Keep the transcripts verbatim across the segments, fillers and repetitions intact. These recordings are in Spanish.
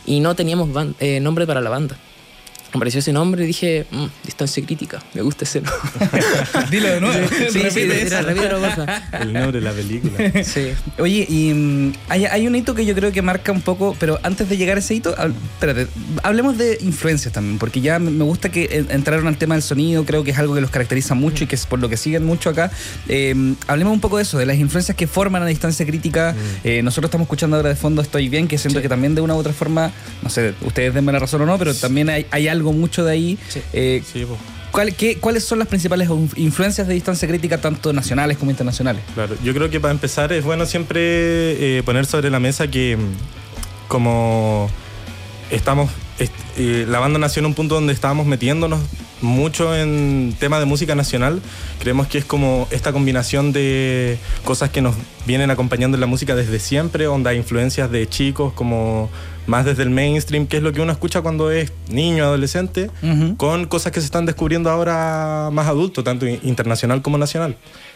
y no teníamos ban- eh, nombre para la banda. Apareció ese nombre y dije, mmm, Distancia Crítica, me gusta ese nombre. Dilo de nuevo. Sí, sí, repítelo, repítelo, porfa. El nombre de la película. Sí. Oye, y um, hay, hay un hito que yo creo que marca un poco, pero antes de llegar a ese hito, hab- espérate, hablemos de influencias también, porque ya me me gusta que en- entraron al tema del sonido, creo que es algo que los caracteriza mucho y que es por lo que siguen mucho acá. Eh, hablemos un poco de eso, de las influencias que forman a Distancia Crítica. Mm. Eh, nosotros estamos escuchando ahora de fondo Estoy Bien, que siento Sí. que también de una u otra forma, no sé, ustedes denme la razón o no, pero también hay, hay algo mucho de ahí. Sí. Eh, Sí, pues. ¿cuál- qué- ¿Cuáles son las principales influencias de Distancia Crítica, tanto nacionales como internacionales? Claro, yo creo que para empezar es bueno siempre eh, poner sobre la mesa que mm, como estamos, est- eh, la banda nació en un punto donde estábamos metiéndonos mucho en temas de música nacional. Creemos que es como esta combinación de cosas que nos vienen acompañando en la música desde siempre, onda influencias de chicos como más desde el mainstream, que es lo que uno escucha cuando es niño, adolescente, Ujú. con cosas que se están descubriendo ahora más adultos, tanto internacional como nacional.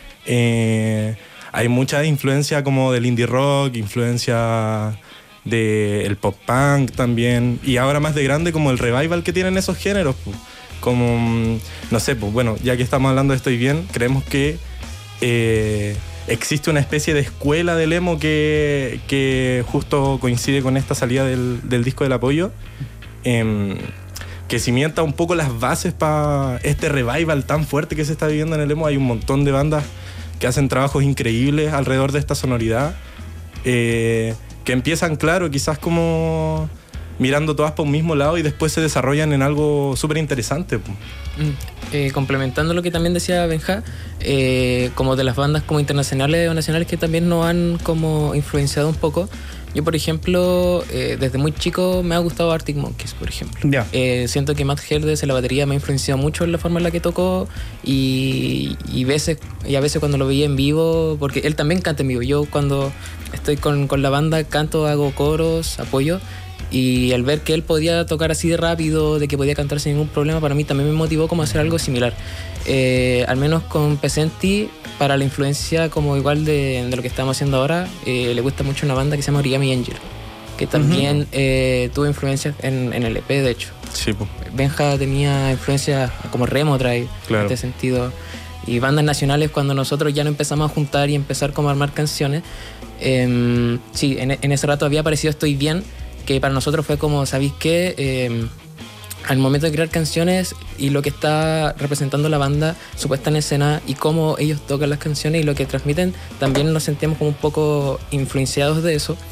Eh, hay mucha influencia como del indie rock, influencia del pop punk también, y ahora más de grande como el revival que tienen esos géneros, pu. Como, mm, no sé, pues bueno, ya que estamos hablando de Estoy Bien, creemos que eh, existe una especie de escuela del emo que, que justo coincide con esta salida del, del disco del Apoyo, em, que cimienta un poco las bases para este revival tan fuerte que se está viviendo en el emo. Hay un montón de bandas que hacen trabajos increíbles alrededor de esta sonoridad, eh, que empiezan, claro, quizás como mirando todas por un mismo lado y después se desarrollan en algo súper interesante. Mm. Eh, complementando lo que también decía Benja, eh, como de las bandas como internacionales o nacionales que también nos han como influenciado un poco. Yo, por ejemplo, eh, desde muy chico me ha gustado Arctic Monkeys, por ejemplo. Ya. Eh, siento que Matt Helders en la batería me ha influenciado mucho en la forma en la que tocó y, y, veces, y a veces cuando lo veía en vivo, porque él también canta en vivo. Yo cuando estoy con, con la banda canto, hago coros, apoyo. Y al ver que él podía tocar así de rápido, de que podía cantar sin ningún problema, para mí también me motivó como a hacer algo similar. Eh, al menos con Pesenti, para la influencia como igual de, de lo que estamos haciendo ahora, eh, le gusta mucho una banda que se llama Origami Angel, que también uh-huh. eh, tuvo influencias en, en el E P, de hecho. Sí, pues. Benja tenía influencias como Remo Drive, claro. En este sentido. Y bandas nacionales, cuando nosotros ya no empezamos a juntar y empezar como a armar canciones, eh, sí, en, en ese rato había aparecido Estoy Bien, que para nosotros fue como, ¿sabéis qué? Eh, al momento de crear canciones y lo que está representando la banda, su puesta en escena y cómo ellos tocan las canciones y lo que transmiten, también nos sentíamos como un poco influenciados de eso.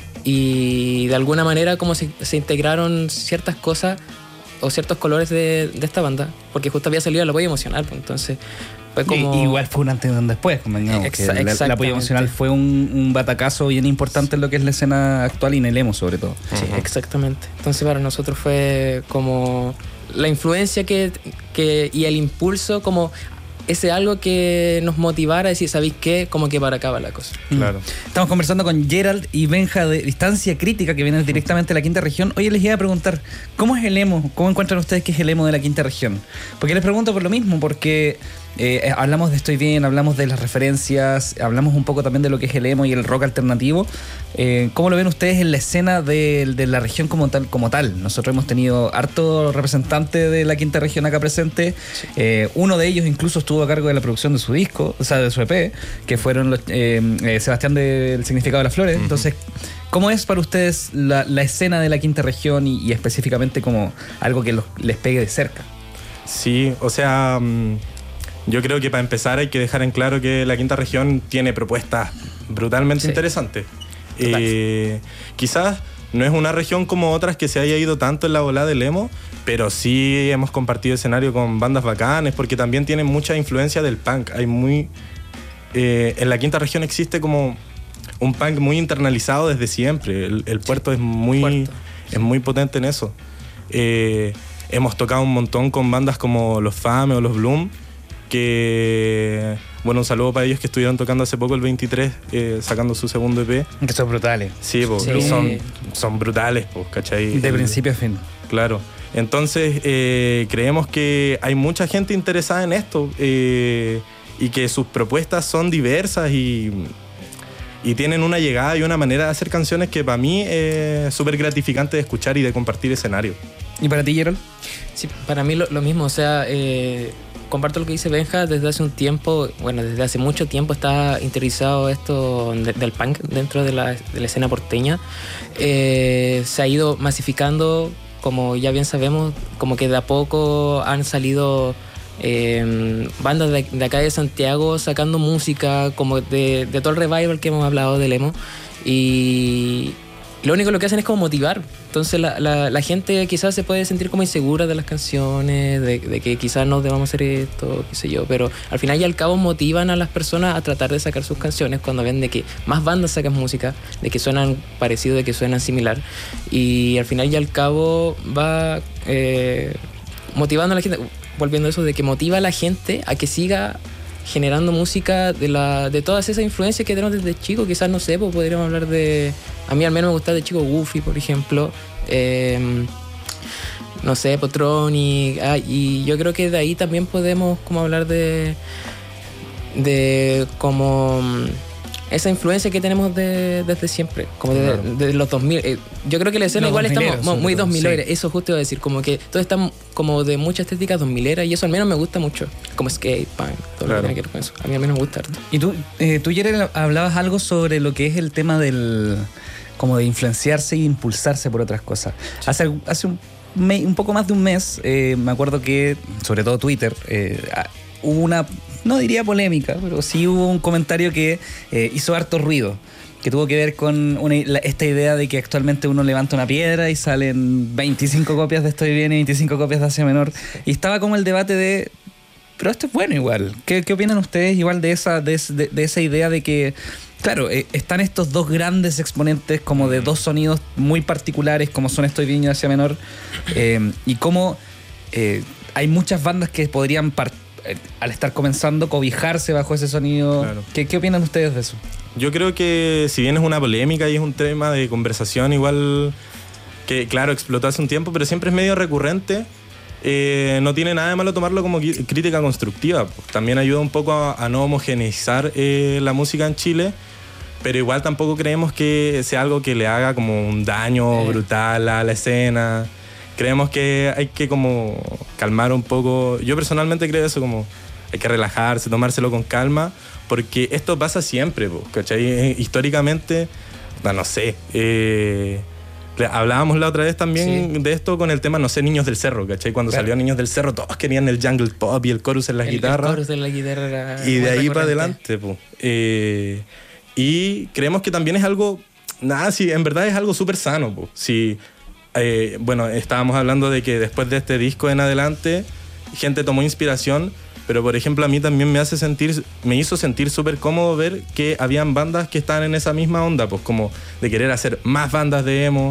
Y de alguna manera como se, se integraron ciertas cosas o ciertos colores de, de esta banda, porque justo había salido el apoyo emocional, pues, entonces fue como... Y, igual fue un antes y un después, convengamos. Exa- que el, el apoyo emocional fue un, un batacazo bien importante en lo que es la escena actual y en el emo sobre todo. Sí, uh-huh. Exactamente. Entonces para nosotros fue como la influencia que, que y el impulso, como ese algo que nos motivara a decir, ¿sabéis qué? Como que para acá va la cosa. Claro. Estamos conversando con Gerald y Benja de Distancia Crítica, que vienen directamente de la Quinta Región. Oye, les iba a preguntar, ¿cómo es el emo? ¿Cómo encuentran ustedes que es el emo de la Quinta Región? Porque les pregunto por lo mismo, porque eh, hablamos de Estoy Bien, hablamos de las referencias, hablamos un poco también de lo que es el emo y el rock alternativo. Eh, ¿Cómo lo ven ustedes en la escena de, de la región como tal, como tal? Nosotros hemos tenido harto representante de la Quinta Región acá presente. Sí. Eh, uno de ellos incluso estuvo a cargo de la producción de su disco, o sea, de su E P, que fueron los, eh, eh, Sebastián del Significado de las Flores. Uh-huh. Entonces, ¿cómo es para ustedes la, la escena de la Quinta Región y, y específicamente como algo que los, les pegue de cerca? Sí, o sea, yo creo que para empezar hay que dejar en claro que la Quinta Región tiene propuestas brutalmente sí. interesantes. Eh, quizás no es una región como otras que se haya ido tanto en la volada del emo, pero sí hemos compartido escenario con bandas bacanes, porque también tienen mucha influencia del punk. Hay muy eh, en la Quinta Región existe como un punk muy internalizado desde siempre. El, el puerto es muy, puerto. es muy potente en eso. Eh, hemos tocado un montón con bandas como los Fame o los Bloom, que... Bueno, un saludo para ellos que estuvieron tocando hace poco el veintitrés, eh, sacando su segundo E P. Que son brutales. Sí, po, sí. Son, son brutales, po, ¿cachai? De el, principio a fin. Claro. Entonces, eh, creemos que hay mucha gente interesada en esto eh, y que sus propuestas son diversas y y tienen una llegada y una manera de hacer canciones que para mí es súper gratificante de escuchar y de compartir escenario. ¿Y para ti, Gerald? Sí, para mí lo, lo mismo, o sea, eh, comparto lo que dice Benja. Desde hace un tiempo, bueno, desde hace mucho tiempo está interiorizado esto de, del punk dentro de la, de la escena porteña. Eh, se ha ido masificando, como ya bien sabemos, como que de a poco han salido eh, bandas de, de acá de Santiago sacando música, como de, de todo el revival que hemos hablado del emo, y lo único lo que hacen es como motivar. Entonces la, la, la gente quizás se puede sentir como insegura de las canciones, de, de que quizás no debamos hacer esto, qué sé yo, pero al final y al cabo motivan a las personas a tratar de sacar sus canciones cuando ven de que más bandas sacan música, de que suenan parecido, de que suenan similar, y al final y al cabo va eh, motivando a la gente, volviendo a eso, de que motiva a la gente a que siga generando música de, la, de todas esas influencias que tenemos desde chico. Quizás, no sé, pues podríamos hablar de... A mí al menos me gusta de chico Goofy, por ejemplo. Eh, no sé, Potronic. Ah, y yo creo que de ahí también podemos como hablar de... De como... esa influencia que tenemos de, desde siempre, como de, claro. de, de los dos mil. Eh, yo creo que la escena los igual estamos muy dos milera, sí. Eso justo iba a decir, como que todo está como de mucha estética dos milera, y eso al menos me gusta mucho, como skate, punk, todo claro. lo que tiene que ver con eso. A mí al menos me gusta. Y tú, eh, tú Jerry, hablabas algo sobre lo que es el tema del... como de influenciarse e impulsarse por otras cosas. Sí. Hace, hace un, me, un poco más de un mes, eh, me acuerdo que, sobre todo Twitter, eh, hubo una... no diría polémica, pero sí hubo un comentario que eh, hizo harto ruido, que tuvo que ver con una, la, esta idea de que actualmente uno levanta una piedra y salen veinticinco copias de Estoy Bien y veinticinco copias de Asia Menor, y estaba como el debate de, pero esto es bueno igual. ¿Qué, qué opinan ustedes igual de esa, de, de, de esa idea de que, claro, eh, están estos dos grandes exponentes como de dos sonidos muy particulares como son Estoy Bien y Asia Menor, eh, y cómo eh, hay muchas bandas que podrían partir al estar comenzando, cobijarse bajo ese sonido? Claro. ¿Qué, ¿Qué opinan ustedes de eso? Yo creo que si bien es una polémica y es un tema de conversación igual que, claro, explotó hace un tiempo, pero siempre es medio recurrente, eh, no tiene nada de malo tomarlo como crítica constructiva. También ayuda un poco a, a no homogeneizar eh, la música en Chile, pero igual tampoco creemos que sea algo que le haga como un daño eh. brutal a la escena. Creemos que hay que como calmar un poco. Yo personalmente creo eso, como hay que relajarse, tomárselo con calma, porque esto pasa siempre, ¿cachai? Históricamente, no sé, eh, hablábamos la otra vez también sí. de esto con el tema, no sé, Niños del Cerro, ¿cachai? Cuando claro. salió Niños del Cerro, todos querían el jungle pop y el chorus en las guitarras. El chorus en la guitarra era y de ahí para adelante, pues. Eh, y creemos que también es algo, nada, sí, en verdad es algo súper sano, pues. Si... Eh, bueno, estábamos hablando de que después de este disco en adelante gente tomó inspiración, pero por ejemplo a mí también me hace sentir, me hizo sentir súper cómodo ver que habían bandas que estaban en esa misma onda, pues como de querer hacer más bandas de emo,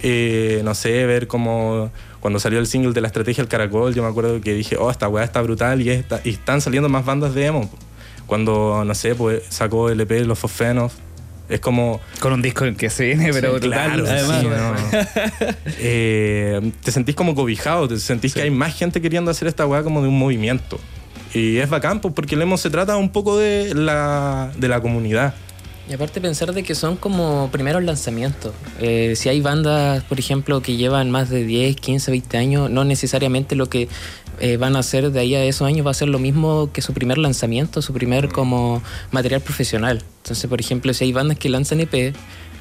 eh, no sé, ver como cuando salió el single de La Estrategia del Caracol, yo me acuerdo que dije, oh, esta weá está brutal, y, esta, y están saliendo más bandas de emo. Cuando, no sé, pues sacó el E P Los Fosfenos, es como... con un disco que se viene, pero sí, claro, además. Sí, no. eh, te sentís como cobijado, te sentís sí. que hay más gente queriendo hacer esta weá como de un movimiento. Y es bacán, pues, porque el emo se trata un poco de la, de la comunidad. Y aparte pensar de que son como primeros lanzamientos. Eh, si hay bandas, por ejemplo, que llevan más de diez, quince, veinte años, no necesariamente lo que eh, van a hacer de ahí a esos años va a ser lo mismo que su primer lanzamiento, su primer como material profesional. Entonces, por ejemplo, si hay bandas que lanzan E P,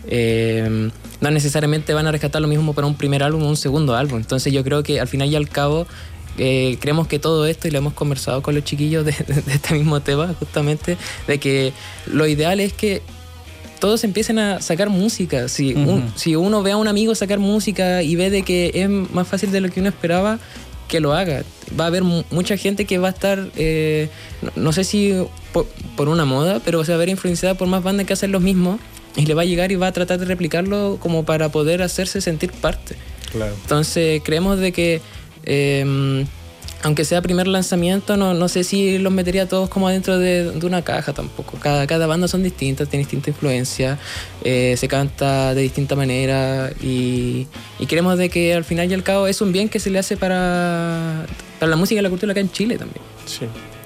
eh, no necesariamente van a rescatar lo mismo para un primer álbum o un segundo álbum. Entonces yo creo que al final y al cabo eh, creemos que todo esto, y lo hemos conversado con los chiquillos de, de, de este mismo tema justamente, de que lo ideal es que todos empiecen a sacar música. Si, uh-huh. un, si uno ve a un amigo sacar música y ve de que es más fácil de lo que uno esperaba, que lo haga. Va a haber m- mucha gente que va a estar, eh, no, no sé si por, por una moda, pero se va a ver influenciada por más bandas que hacen lo mismo, y le va a llegar y va a tratar de replicarlo como para poder hacerse sentir parte. Claro. Entonces creemos de que eh, aunque sea primer lanzamiento, no, no sé si los metería todos como adentro de, de una caja tampoco. Cada, cada banda son distintas, tiene distinta influencia, eh, se canta de distinta manera, y, y creemos de que al final y al cabo es un bien que se le hace para, para la música y la cultura acá en Chile también. Sí.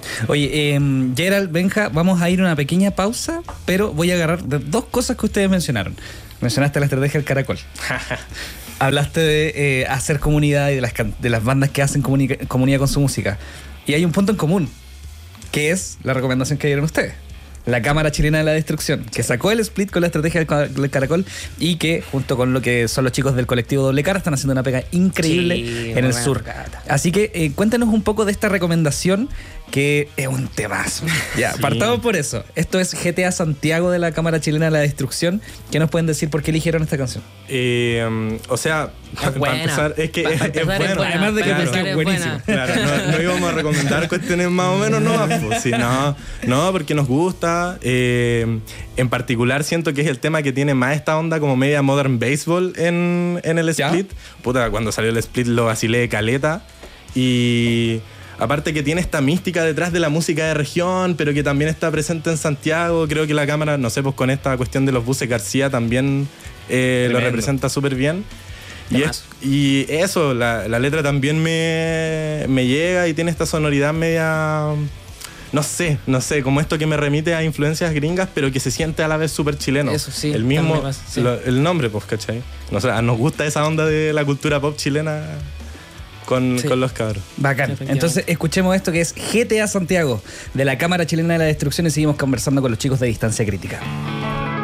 Oye, eh, Gerald, Benja, vamos a ir a una pequeña pausa, pero voy a agarrar de dos cosas que ustedes mencionaron. Mencionaste la estrategia del caracol. Hablaste de eh, hacer comunidad y de las, de las bandas que hacen comunica- comunidad con su música. Y hay un punto en común, que es la recomendación que dieron ustedes. La Cámara Chilena de la Destrucción, que sacó el split con la estrategia del caracol y que, junto con lo que son los chicos del colectivo Doble Cara, están haciendo una pega increíble sí, en el sur. Cata. Así que eh, cuéntanos un poco de esta recomendación, que es un temazo. Ya, sí. Partamos por eso. Esto es G T A Santiago de la Cámara Chilena de la Destrucción. ¿Qué nos pueden decir por qué eligieron esta canción? Eh, um, o sea, para pa empezar, es que pa es, es, buena. es buena. Además de que claro, es buenísimo. Claro, no, no íbamos a recomendar cuestiones más o menos, no, pues, sí, no, no, porque nos gusta. Eh, en particular, siento que es el tema que tiene más esta onda como media modern baseball en, en el split. ¿Ya? Puta, cuando salió el split lo vacilé de caleta. Y aparte que tiene esta mística detrás de la música de región, pero que también está presente en Santiago. Creo que la cámara, no sé, pues con esta cuestión de los buses García también eh, lo representa súper bien. Y, es, y eso, la, la letra también me, me llega y tiene esta sonoridad media, no sé, no sé, como esto que me remite a influencias gringas, pero que se siente a la vez súper chileno. Eso sí. El mismo, pasa, sí. lo, el nombre, pues, ¿cachai? No sé, nos gusta esa onda de la cultura pop chilena. Con, sí. con los cabros. Bacán. Entonces escuchemos esto que es G T A Santiago de la Cámara Chilena de la Destrucción y seguimos conversando con los chicos de Distancia Crítica.